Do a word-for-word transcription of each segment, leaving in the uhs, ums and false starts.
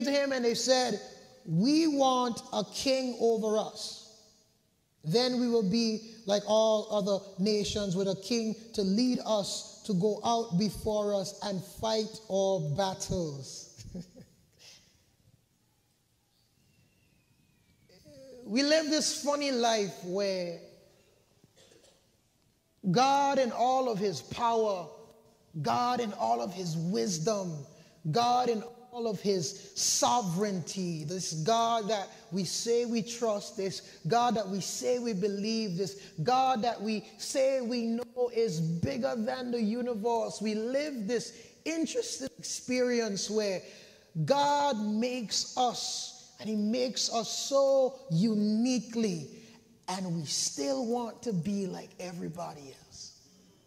to him and they said, we want a king over us. Then we will be like all other nations, with a king to lead us, to go out before us and fight our battles. We live this funny life where God in all of his power, God in all of his wisdom, God in all of his sovereignty, this God that we say we trust, this God that we say we believe, this God that we say we know is bigger than the universe. We live this interesting experience where God makes us, and he makes us so uniquely, and we still want to be like everybody else.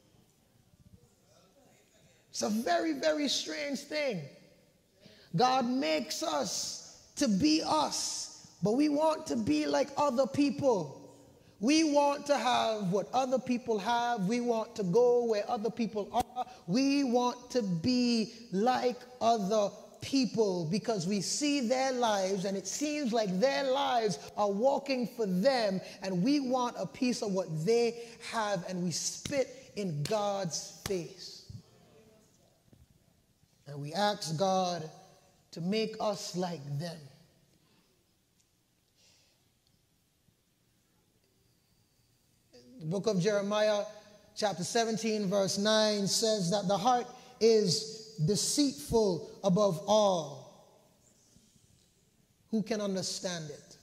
It's a very, very strange thing. God makes us to be us, but we want to be like other people. We want to have what other people have. We want to go where other people are. We want to be like other people because we see their lives and it seems like their lives are walking for them, and we want a piece of what they have, and we spit in God's face. And we ask God to make us like them. The book of Jeremiah, chapter seventeen, verse nine says that the heart is deceitful above all. Who can understand it?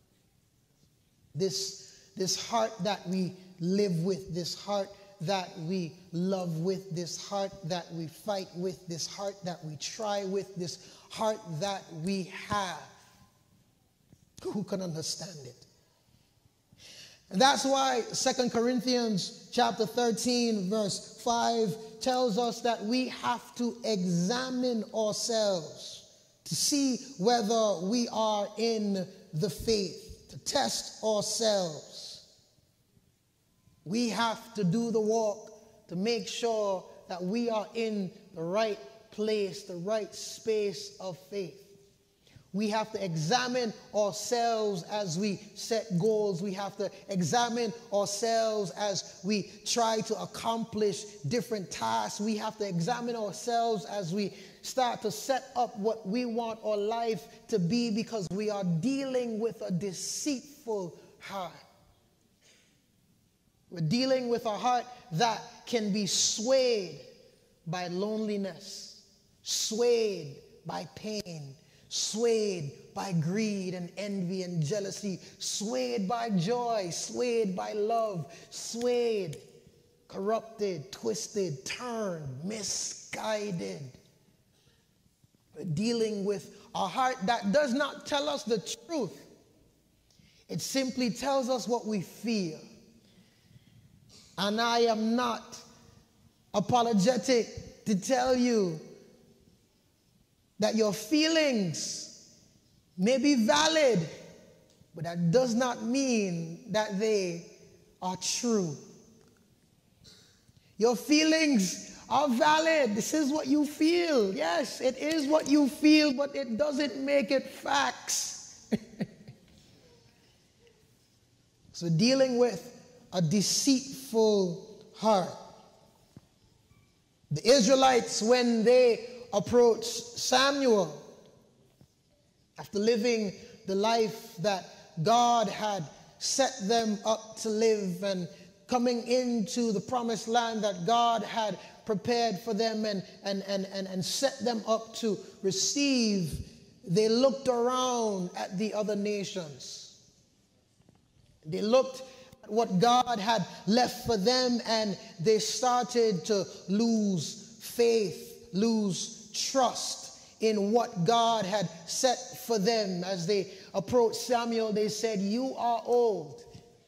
This, this heart that we live with, this heart that we love with, this heart that we fight with, this heart that we try with, this heart that we have. Who can understand it? And that's why Second Corinthians chapter thirteen verse five tells us that we have to examine ourselves to see whether we are in the faith, to test ourselves. We have to do the work to make sure that we are in the right place, the right space of faith. We have to examine ourselves as we set goals. We have to examine ourselves as we try to accomplish different tasks. We have to examine ourselves as we start to set up what we want our life to be, because we are dealing with a deceitful heart. We're dealing with a heart that can be swayed by loneliness, swayed by pain, swayed by greed and envy and jealousy, swayed by joy, swayed by love, swayed, corrupted, twisted, turned, misguided. We're dealing with a heart that does not tell us the truth. It simply tells us what we feel. And I am not apologetic to tell you that your feelings may be valid, but that does not mean that they are true. Your feelings are valid. This is what you feel. Yes, it is what you feel, but it doesn't make it facts. So dealing with a deceitful heart. The Israelites, when they approached Samuel, after living the life that God had set them up to live and coming into the promised land that God had prepared for them and, and, and, and, and set them up to receive, they looked around at the other nations. They looked at what God had left for them, and they started to lose faith, lose trust in what God had set for them. As they approached Samuel, they said, "You are old,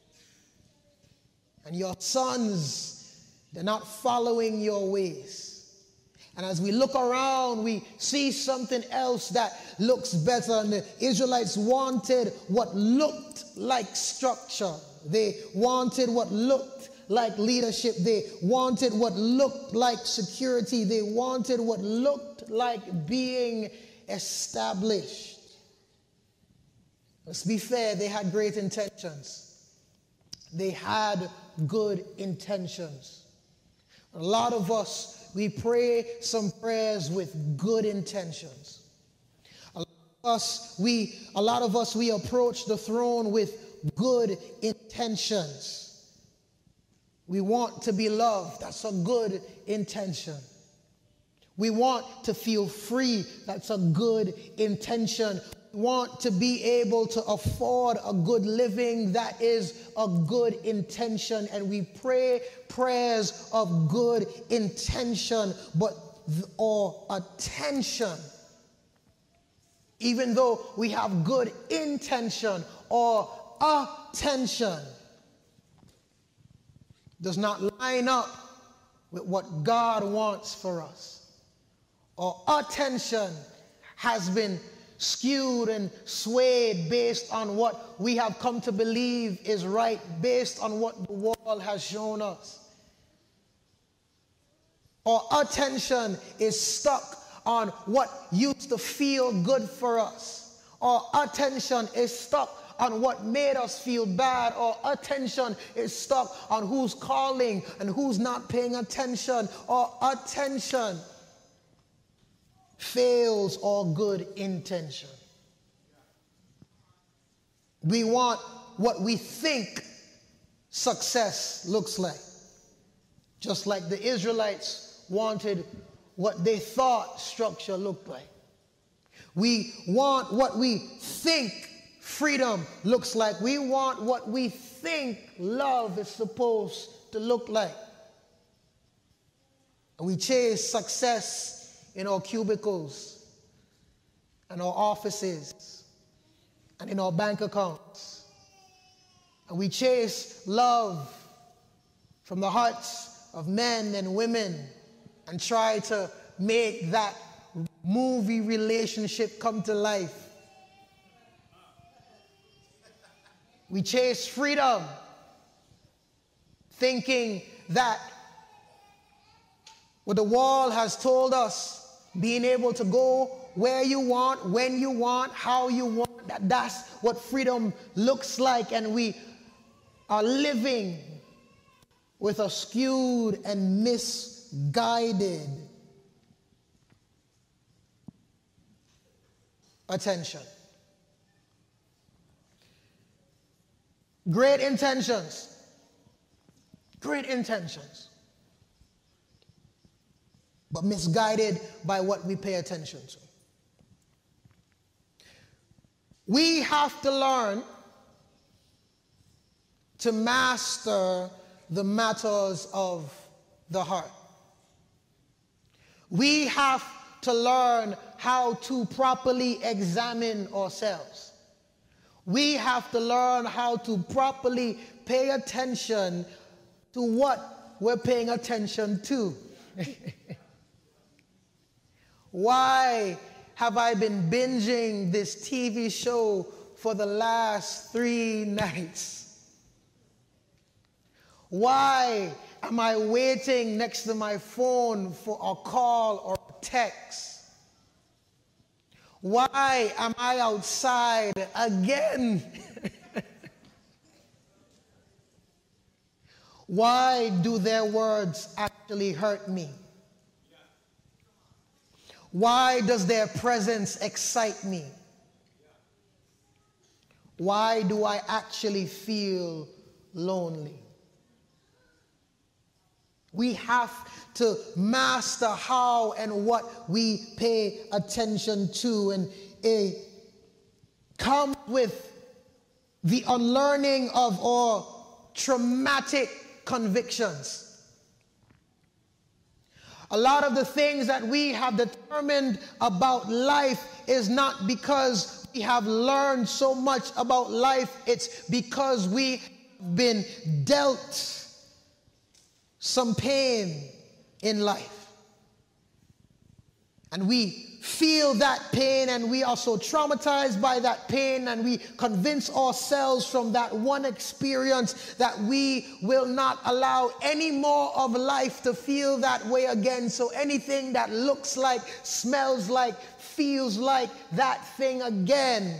and your sons, they're not following your ways." And as we look around, we see something else that looks better. And the Israelites wanted what looked like structure. They wanted what looked like leadership. They wanted what looked like security. They wanted what looked like being established. Let's be fair, they had great intentions. They had good intentions. A lot of us, we pray some prayers with good intentions. A lot of us, we, a lot of us, we approach the throne with good intentions. We want to be loved. That's a good intention. We want to feel free. That's a good intention. We want to be able to afford a good living. That is a good intention. And we pray prayers of good intention, but our attention, even though we have good intention or attention, does not line up with what God wants for us. Our attention has been skewed and swayed based on what we have come to believe is right, based on what the world has shown us. Our attention is stuck on what used to feel good for us. Our attention is stuck on what made us feel bad. Our attention is stuck on who's calling and who's not paying attention. Our attention fails all good intention. We want what we think success looks like. Just like the Israelites wanted what they thought structure looked like. We want what we think freedom looks like. We want what we think love is supposed to look like. And we chase success in our cubicles and our offices and in our bank accounts. And we chase love from the hearts of men and women and try to make that movie relationship come to life. We chase freedom, thinking that what the world has told us, being able to go where you want, when you want, how you want, that that's what freedom looks like. And we are living with a skewed and misguided attention. Great intentions. Great intentions. But misguided by what we pay attention to. We have to learn to master the matters of the heart. We have to learn how to properly examine ourselves. We have to learn how to properly pay attention to what we're paying attention to. Why have I been binging this T V show for the last three nights? Why am I waiting next to my phone for a call or a text? Why am I outside again? Why do their words actually hurt me? Why does their presence excite me? Why do I actually feel lonely? We have to master how and what we pay attention to, and it comes with the unlearning of our traumatic convictions. A lot of the things that we have determined about life is not because we have learned so much about life. It's because we've been dealt some pain in life. And we feel that pain, and we are so traumatized by that pain, and we convince ourselves from that one experience that we will not allow any more of life to feel that way again. So anything that looks like, smells like, feels like that thing again.